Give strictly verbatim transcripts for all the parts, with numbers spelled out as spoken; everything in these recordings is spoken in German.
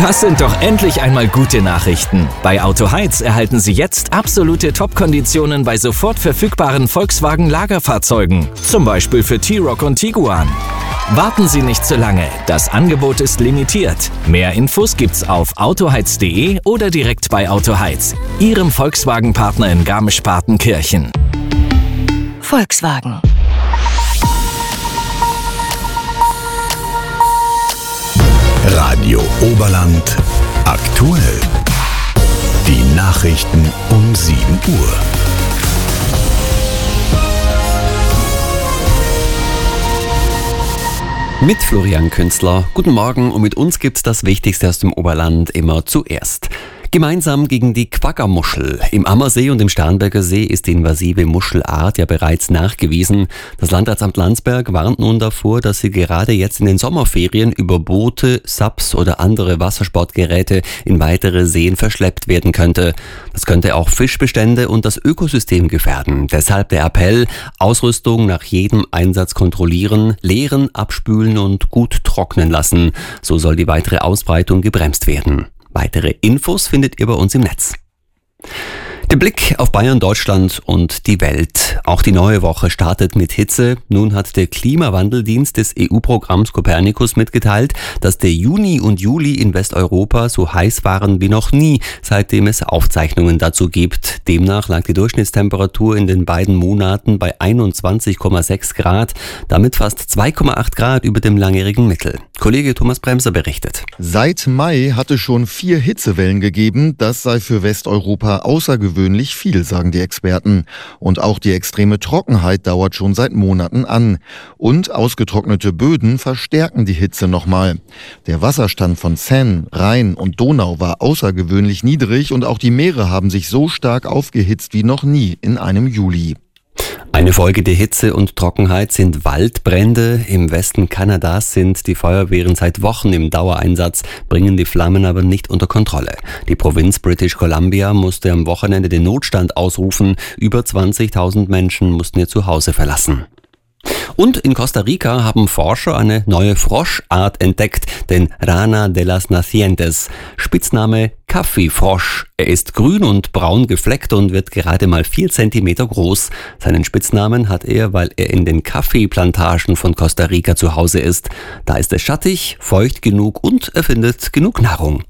Das sind doch endlich einmal gute Nachrichten. Bei Autoheiz erhalten Sie jetzt absolute Top-Konditionen bei sofort verfügbaren Volkswagen-Lagerfahrzeugen. Zum Beispiel für T-Roc und Tiguan. Warten Sie nicht zu lange. Das Angebot ist limitiert. Mehr Infos gibt's auf autoheiz punkt de oder direkt bei Autoheiz, Ihrem Volkswagen-Partner in Garmisch-Partenkirchen. Volkswagen. Radio Oberland aktuell. Die Nachrichten um sieben Uhr. Mit Florian Künstler. Guten Morgen, und mit uns gibt's das Wichtigste aus dem Oberland immer zuerst. Gemeinsam gegen die Quagga-Muschel. Im Ammersee und im Starnberger See ist die invasive Muschelart ja bereits nachgewiesen. Das Landratsamt Landsberg warnt nun davor, dass sie gerade jetzt in den Sommerferien über Boote, Subs oder andere Wassersportgeräte in weitere Seen verschleppt werden könnte. Das könnte auch Fischbestände und das Ökosystem gefährden. Deshalb der Appell: Ausrüstung nach jedem Einsatz kontrollieren, leeren, abspülen und gut trocknen lassen. So soll die weitere Ausbreitung gebremst werden. Weitere Infos findet ihr bei uns im Netz. Der Blick auf Bayern, Deutschland und die Welt. Auch die neue Woche startet mit Hitze. Nun hat der Klimawandeldienst des E U-Programms Copernicus mitgeteilt, dass der Juni und Juli in Westeuropa so heiß waren wie noch nie, seitdem es Aufzeichnungen dazu gibt. Demnach lag die Durchschnittstemperatur in den beiden Monaten bei einundzwanzig Komma sechs Grad, damit fast zwei Komma acht Grad über dem langjährigen Mittel. Kollege Thomas Bremser berichtet. Seit Mai hatte schon vier Hitzewellen gegeben. Das sei für Westeuropa außergewöhnlich viel, sagen die Experten. Und auch die extreme Trockenheit dauert schon seit Monaten an. Und ausgetrocknete Böden verstärken die Hitze nochmal. Der Wasserstand von Seine, Rhein und Donau war außergewöhnlich niedrig und auch die Meere haben sich so stark aufgehitzt wie noch nie in einem Juli. Eine Folge der Hitze und Trockenheit sind Waldbrände. Im Westen Kanadas sind die Feuerwehren seit Wochen im Dauereinsatz, bringen die Flammen aber nicht unter Kontrolle. Die Provinz British Columbia musste am Wochenende den Notstand ausrufen. Über zwanzigtausend Menschen mussten ihr Zuhause verlassen. Und in Costa Rica haben Forscher eine neue Froschart entdeckt, den Rana de las Nacientes. Spitzname Kaffeefrosch. Er ist grün und braun gefleckt und wird gerade mal vier Zentimeter groß. Seinen Spitznamen hat er, weil er in den Kaffeeplantagen von Costa Rica zu Hause ist. Da ist es schattig, feucht genug und er findet genug Nahrung.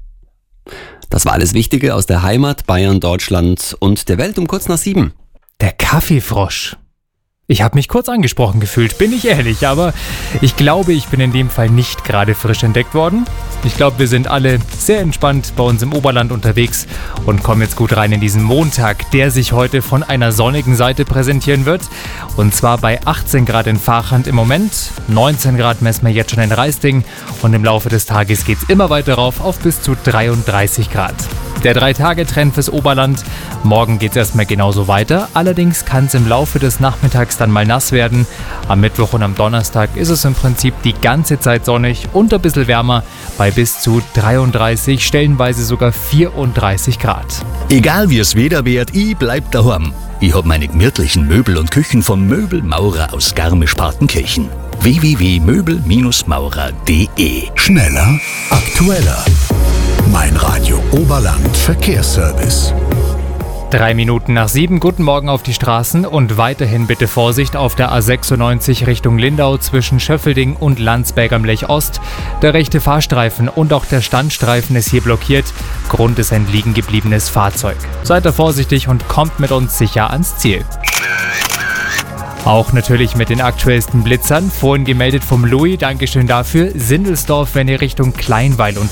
Das war alles Wichtige aus der Heimat, Bayern, Deutschland und der Welt um kurz nach sieben. Der Kaffeefrosch. Ich habe mich kurz angesprochen gefühlt, bin ich ehrlich, aber ich glaube, ich bin in dem Fall nicht gerade frisch entdeckt worden. Ich glaube, wir sind alle sehr entspannt bei uns im Oberland unterwegs und kommen jetzt gut rein in diesen Montag, der sich heute von einer sonnigen Seite präsentieren wird. Und zwar bei achtzehn Grad in Vachand im Moment, neunzehn Grad messen wir jetzt schon in Reisding und im Laufe des Tages geht es immer weiter rauf auf bis zu dreiunddreißig Grad. Der Drei-Tage-Trend fürs Oberland. Morgen geht es erstmal genauso weiter. Allerdings kann es im Laufe des Nachmittags dann mal nass werden. Am Mittwoch und am Donnerstag ist es im Prinzip die ganze Zeit sonnig und ein bisschen wärmer bei bis zu dreiunddreißig, stellenweise sogar vierunddreißig Grad. Egal wie es Wetter wird, ich bleib daheim. Ich hab meine gemütlichen Möbel und Küchen vom Möbelmaurer aus Garmisch-Partenkirchen. w w w punkt möbel maurer punkt de. Schneller, aktueller. Mein Radio Oberland Verkehrsservice. Drei Minuten nach sieben, guten Morgen auf die Straßen und weiterhin bitte Vorsicht auf der A sechsundneunzig Richtung Lindau zwischen Schöffelding und Landsberg am Lech Ost. Der rechte Fahrstreifen und auch der Standstreifen ist hier blockiert. Grund ist ein liegen gebliebenes Fahrzeug. Seid da vorsichtig und kommt mit uns sicher ans Ziel. Auch natürlich mit den aktuellsten Blitzern, vorhin gemeldet vom Louis, Dankeschön dafür. Sindelsdorf, wenn ihr Richtung Kleinweil unterwegs